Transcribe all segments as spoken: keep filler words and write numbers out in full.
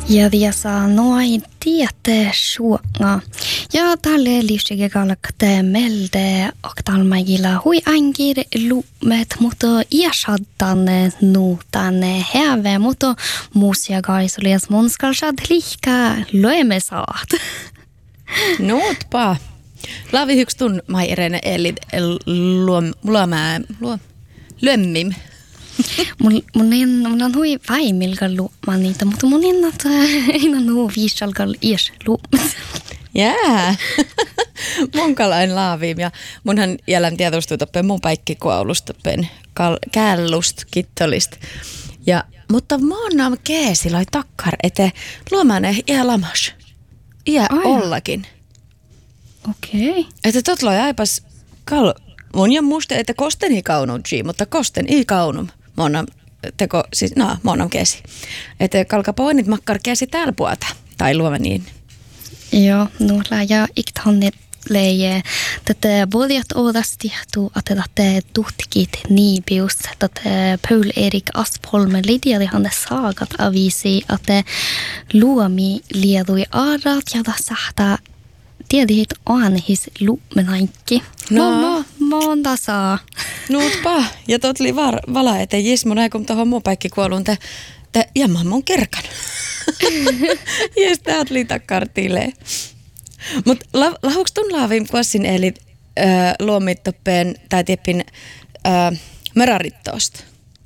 Ja vi sa noin tiete suonga. Ja tälle livsige kalkte melde aktalmagilla hui angir lumet mutta iashaddan nuutan häve mutta musia gaisulias monskalshad lihka loemme saat. Nuutpa. Laavi hyks tun mai erene eli luom luomää luo lömmim. Mun mun en mun on hui vaimilgal luomaan niitä, mutta mun en että aina nuu viisalgal ies luomat. Jää. Munkalain laavim ja munhan jälän tietysti toppen mun päikkikoulustoppen källust kittolist. Ja mutta monna keesi lai takkar ete luomane iä lamas. Iä ollakin. Okei. Okay. Että tot loi aipas kal mun ja musta että kosten i kaunutsi, mutta kosten i kaunum. Monna teko siis no monna keesi. Että kalka poinit makkar keesi täällä puolta tai luomme niin. Joo, nuolla ja iktannet leije tätä voljat odasti tu att det tuhtikit nibius att Paul Erik Aspholm Lydia han sagat avisi att luomi liedui arat ja sahta tiedit on his lumenaikki. No, monta saa. Nuutpa. Ja totli var vala että jes mun aikom tohon mun päikki kuolun te te jamman mun kerkan. Jes täät litakkartille. Mut la, lahuks tun laavim kuassin eli äh, luomittoppeen tai tieppin äh, merarittosta?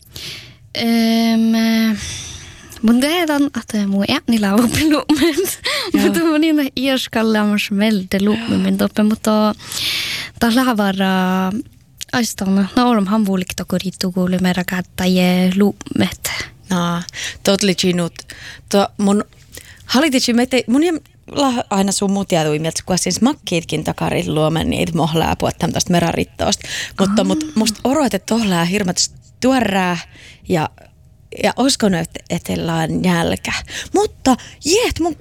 Um, mun tehdään, että mun ääni laavuppi luomet. Mutta mun inna iäskallamassa melde luomen toppen, mutta ta laavara aistana naolum hamvuuliktokuriittu kuuli merakattaje luomet. No, totli chinut. To mun hallitsi meitä mun La, aina sun muu tiedui mieltä, kun siis makkiitkin takarin luomen niitä mohlaa puottam tästä merarittoosta. Mutta mut, musta oroit, että tohlaa hirmat tuorää ja, ja oskon, että etellään jälkä. Mutta jeet, mun